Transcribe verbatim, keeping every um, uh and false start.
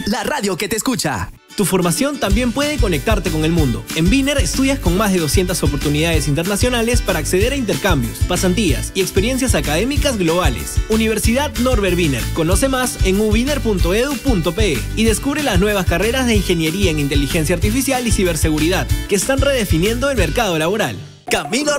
la radio que te escucha. Tu formación también puede conectarte con el mundo. En Wiener estudias con más de doscientas oportunidades internacionales para acceder a intercambios, pasantías y experiencias académicas globales. Universidad Norbert Wiener. Conoce más en u wiener punto e d u punto p e y descubre las nuevas carreras de ingeniería en inteligencia artificial y ciberseguridad que están redefiniendo el mercado laboral. Camino